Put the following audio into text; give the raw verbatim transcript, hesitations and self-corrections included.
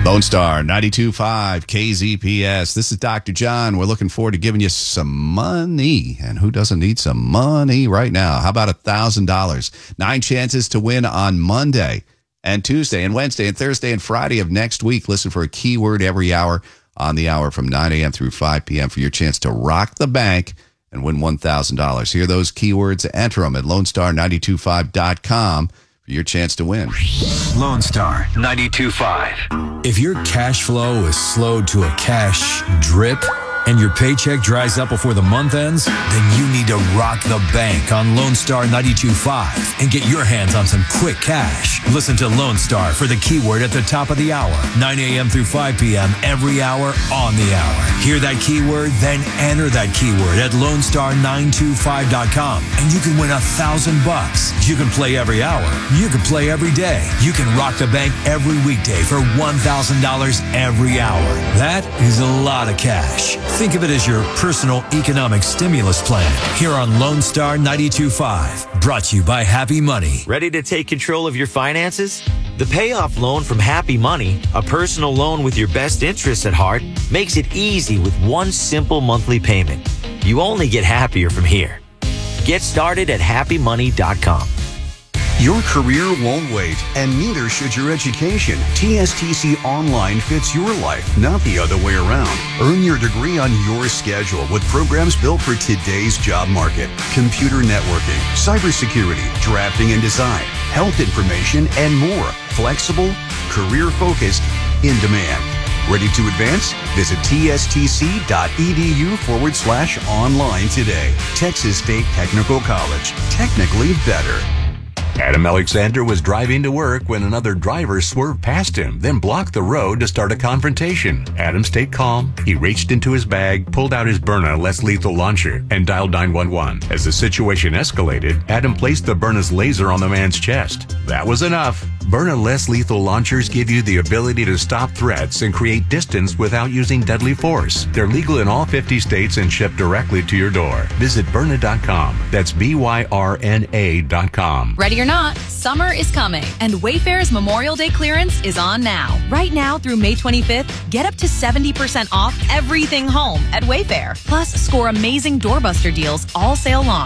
Lone Star ninety-two point five K Z P S. This is Doctor John. We're looking forward to giving you some money. And who doesn't need some money right now? How about one thousand dollars? Nine chances to win on Monday and Tuesday and Wednesday and Thursday and Friday of next week. Listen for a keyword every hour on the hour from nine a.m. through five p.m. for your chance to rock the bank and win one thousand dollars. Hear those keywords, enter them at lone star nine two five dot com. For your chance to win. Lone Star ninety-two point five. If your cash flow is slowed to a cash drip and your paycheck dries up before the month ends, then you need to rock the bank on Lone Star ninety-two point five and get your hands on some quick cash. Listen to Lone Star for the keyword at the top of the hour, nine a.m. through five p.m. every hour on the hour. Hear that keyword, then enter that keyword at lone star nine two five dot com and you can win a thousand bucks. You can play every hour. You can play every day. You can rock the bank every weekday for one thousand dollars every hour. That is a lot of cash. Think of it as your personal economic stimulus plan here on Lone Star ninety-two point five. Brought to you by Happy Money. Ready to take control of your finances? The Payoff Loan from Happy Money, a personal loan with your best interests at heart, makes it easy with one simple monthly payment. You only get happier from here. Get started at happy money dot com. Your career won't wait, and neither should your education. T S T C Online fits your life, not the other way around. Earn your degree on your schedule with programs built for today's job market. Computer networking, cybersecurity, drafting and design, health information, and more. Flexible, career-focused, in demand. Ready to advance? Visit tstc.edu forward slash online today. Texas State Technical College. Technically better. Adam Alexander was driving to work when another driver swerved past him, then blocked the road to start a confrontation. Adam stayed calm. He reached into his bag, pulled out his Byrna less lethal launcher, and dialed nine one one. As the situation escalated, Adam placed the Byrna's laser on the man's chest. That was enough. Byrna less lethal launchers give you the ability to stop threats and create distance without using deadly force. They're legal in all fifty states and shipped directly to your door. Visit Byrna dot com. That's B Y R N A dot com. Ready or not, summer is coming, and Wayfair's Memorial Day clearance is on now. Right now through May twenty-fifth, get up to seventy percent off everything home at Wayfair. Plus, score amazing doorbuster deals all sale long.